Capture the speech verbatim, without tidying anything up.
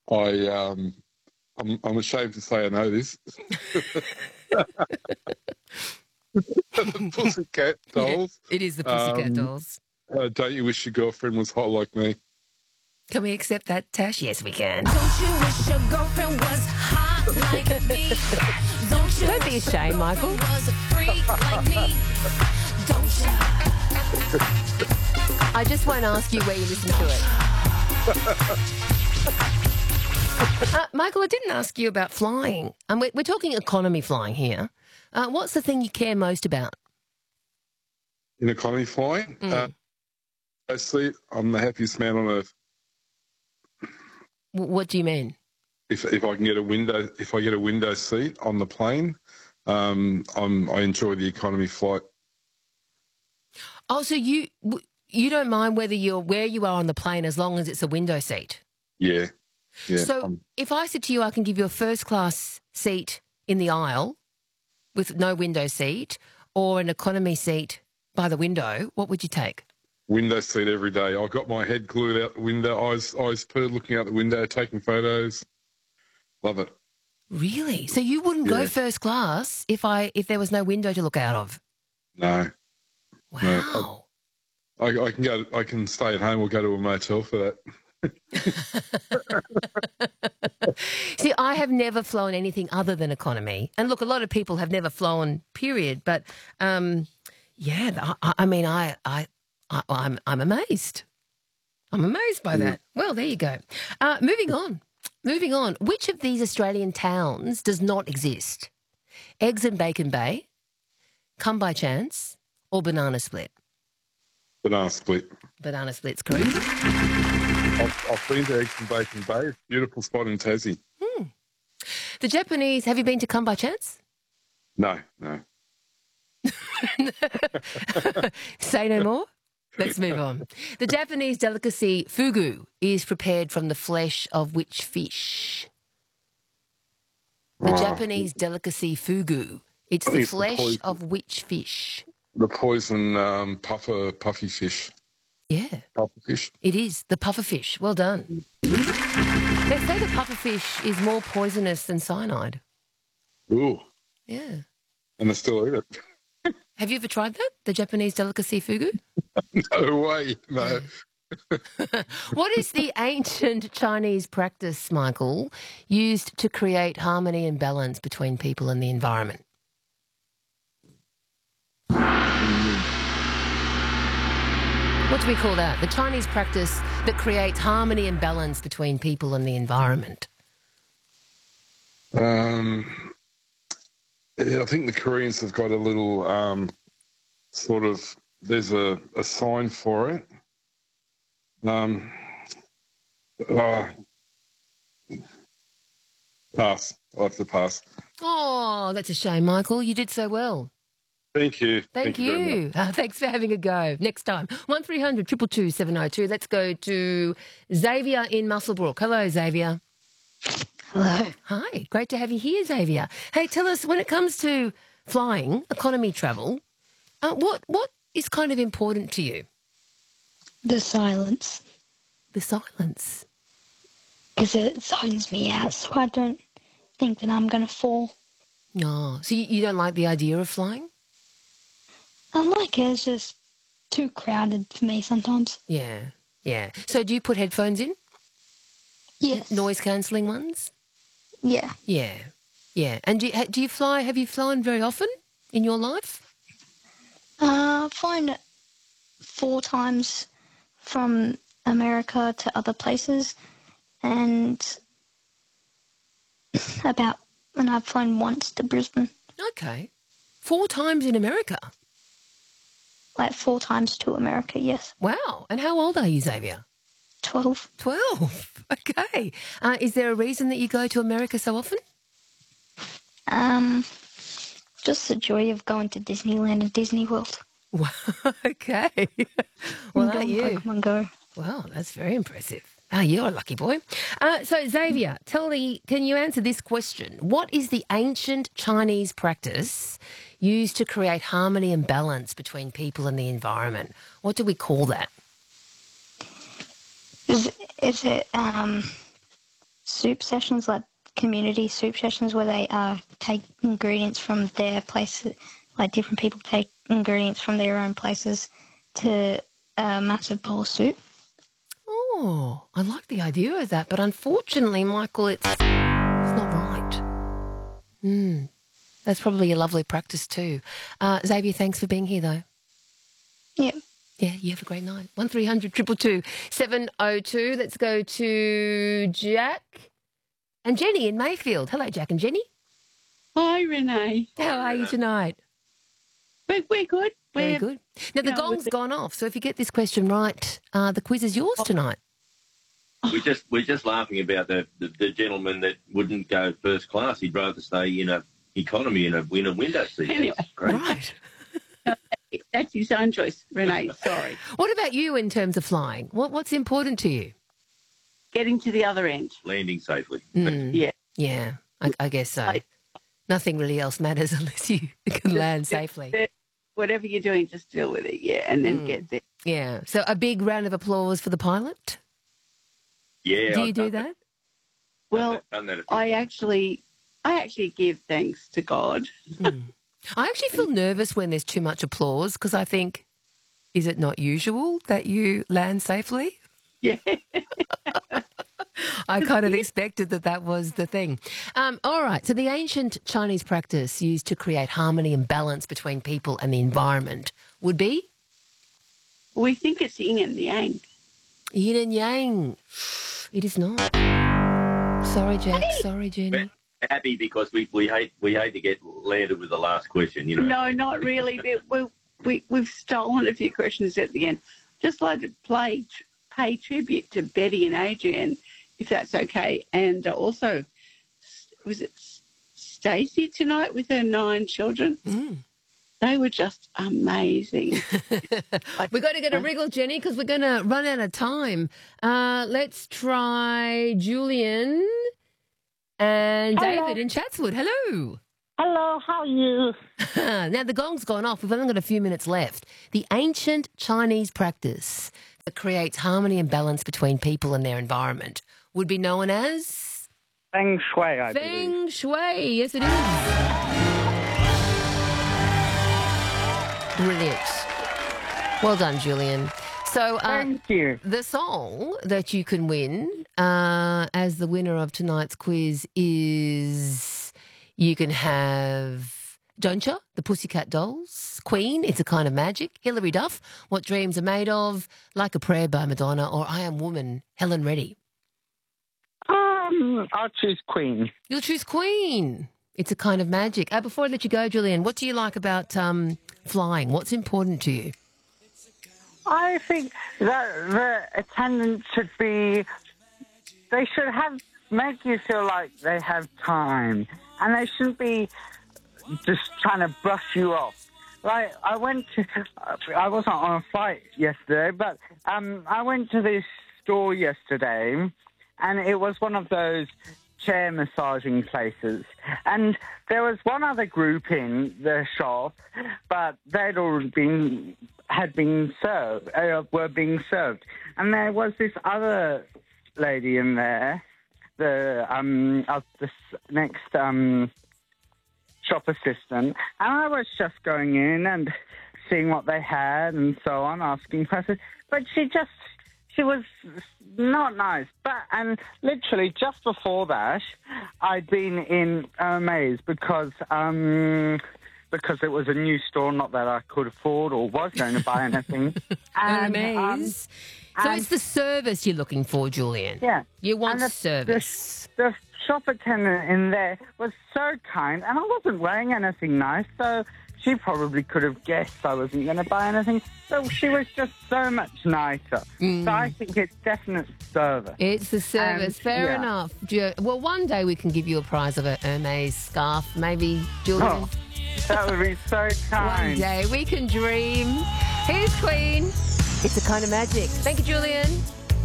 I, um, I'm, I'm ashamed to say I know this. The Pussycat Dolls. Yeah, it is the Pussycat Um, Dolls. Uh, don't you wish your girlfriend was hot like me? Can we accept that, Tash? Yes, we can. Don't you wish your girlfriend was hot like me? Don't you Don't be wish ashamed, your Michael. girlfriend was a freak like me? Don't you? I just won't ask you where you listen to it. uh, Michael, I didn't ask you about flying. Um, we're, we're talking economy flying here. Uh, what's the thing you care most about? In economy flying? Mm. Uh, I see. I'm the happiest man on earth. W- what do you mean? If if I can get a window, if I get a window seat on the plane, um, I'm I enjoy the economy flight. Oh, so you w- you don't mind whether you're where you are on the plane as long as it's a window seat? Yeah, yeah. So um, if I said to you I can give you a first class seat in the aisle with no window seat or an economy seat by the window, what would you take? window seat every day. I got my head glued out the window, eyes eyes purred, looking out the window, taking photos. Love it. Really? So you wouldn't go Yeah. first class if I if there was no window to look out of? No, Wow. I, I can go. I can stay at home or go to a motel for that. See, I have never flown anything other than economy. And look, a lot of people have never flown, period. But um, yeah, I, I mean, I, I, I, I'm, I'm amazed. I'm amazed by that. Well, there you go. Uh, moving on. Moving on. Which of these Australian towns does not exist? Eggs and Bacon Bay, Come By Chance, or Banana Split? Banana Split. Banana Split's correct. I've, I've been to Eggs and Bacon Bay. It's a beautiful spot in Tassie. Hmm. The Japanese, have you been to Come By Chance? No, no. Say no more. Let's move on. The Japanese delicacy fugu is prepared from the flesh of which fish? The Oh, Japanese delicacy fugu. It's I the think it's the flesh poison. of which fish? The poison um, puffer, puffy fish. Yeah, Puffer fish. it is. The pufferfish. Well done. They say the pufferfish is more poisonous than cyanide. Ooh, Yeah. and I still eat it. Have you ever tried that? The Japanese delicacy fugu? No way. No. What is the ancient Chinese practice, Michael, used to create harmony and balance between people and the environment? What do we call that? The Chinese practice that creates harmony and balance between people and the environment. Um, yeah, I think the Koreans have got a little um, sort of, there's a, a sign for it. Um, uh, pass. I'll have to pass. Oh, that's a shame, Michael. You did so well. Thank you. Thank, very much. you. Uh, thanks for having a go. Next time, one three hundred two two two seven oh two. Let's go to Xavier in Muswellbrook. Hello, Xavier. Hello. Hi, great to have you here, Xavier. Hey, tell us, when it comes to flying, economy travel, uh, what what is kind of important to you? The silence. The silence. Because it zones me out, so I don't think that I'm going to fall. No, so you, you don't like the idea of flying? I like it, it's just too crowded for me sometimes. Yeah, yeah. So do you put headphones in? Yes. Noise cancelling ones? Yeah. Yeah, yeah. And do you, ha- do you fly, have you flown very often in your life? Uh, I've flown four times from America to other places, and about, and I've flown once to Brisbane. Okay. Four times in America? Like four times to America, yes. Wow. And how old are you, Xavier? Twelve. Twelve. Okay. Uh, is there a reason that you go to America so often? Um, just the joy of going to Disneyland and Disney World. Wow. Okay. Well, And aren't doing you? Pokemon Go. Wow, that's very impressive. Ah, you're a lucky boy. Uh, so, Xavier, tell me, can you answer this question? What is the ancient Chinese practice used to create harmony and balance between people and the environment? What do we call that? Is is it um soup sessions, like community soup sessions, where they uh, take ingredients from their places, like different people take ingredients from their own places to a massive bowl of soup. Oh, I like the idea of that, but unfortunately, Michael, it's, it's not right. Mm, that's probably a lovely practice too. Uh, Xavier, thanks for being here, though. Yep. Yeah, you have a great night. One three hundred two two two seven oh two. Let's go to Jack and Jenny in Mayfield. Hello, Jack and Jenny. Hi, Renee. How are you tonight? We're, we're good. Very We're, good. Now, the Yeah, gong's with- gone off, so if you get this question right, uh, the quiz is yours tonight. We're just we're just laughing about the, the, the gentleman that wouldn't go first class. He'd rather stay in a economy in a in a window seat. Anyway. That's great. Right. That's his own choice, Renee. Sorry. What about you in terms of flying? What, what's important to you? Getting to the other end. Landing safely. Mm, Yeah. yeah, I, I guess so. I- Nothing really else matters unless you can land safely. Whatever you're doing, just deal with it, yeah, and then Mm. get there. Yeah. So a big round of applause for the pilot. Yeah. Do you I've do done that? Well, that- done that a few I times. actually, I actually give thanks to God. Mm. I actually feel nervous when there's too much applause because I think, is it not usual that you land safely? Yeah. I kind of expected that that was the thing. Um, all right. So the ancient Chinese practice used to create harmony and balance between people and the environment would be We think it's yin and yang. yin and yang. It is not. Sorry, Jack. Sorry, Jenny. Happy because we, we hate we hate to get landed with the last question. You know. No, not really. We, we, we, we've stolen a few questions at the end. Just like to play, pay tribute to Betty and Adrian, if that's okay. And uh, also, was it Stacey tonight with her nine children? Mm. They were just amazing. We've got to get a wriggle, Jenny, because we're going to run out of time. Uh, let's try Julian and Hello. David in Chatswood. Hello. Hello, how are you? Now, the gong's gone off. We've only got a few minutes left. The ancient Chinese practice that creates harmony and balance between people and their environment would be known as Feng Shui, I believe. Feng Shui. Yes, it is. Brilliant. Well done, Julian. So, uh, Thank you. the song that you can win uh, as the winner of tonight's quiz is you can have Don't Ya, the Pussycat Dolls, Queen, It's a Kind of Magic, Hilary Duff, What Dreams Are Made Of, Like a Prayer by Madonna, or I Am Woman, Helen Reddy. Um, I'll choose Queen. You'll choose Queen. It's a Kind of Magic. Uh, before I let you go, Julian, what do you like about um, flying? What's important to you? I think that the attendants should be, they should have, make you feel like they have time. And they shouldn't be just trying to brush you off. Like, I went to, I wasn't on a flight yesterday, but um, I went to this store yesterday, and it was one of those chair massaging places. And there was one other group in the shop, but they'd already been, had been served, uh, were being served. And there was this other lady in there, the, um, uh, the s- next, um, shop assistant, and I was just going in and seeing what they had and so on, asking questions. But she just, she was not nice. But and literally just before that, I'd been in Hermes because um because it was a new store, not that I could afford or was going to buy anything. And, um, Hermes. So and- it's the service you're looking for, Julian. yeah. You want And the- service. The shop attendant in there was so kind, and I wasn't wearing anything nice, so she probably could have guessed I wasn't going to buy anything. So she was just so much nicer. Mm. So I think it's definite service. It's the service. And, Fair yeah. enough. Ju- Well, one day we can give you a prize of a Hermes scarf, maybe, Julian. Oh, that would be so One kind. day we can dream. Here's Queen. It's a Kind of Magic. Thank you, Julian.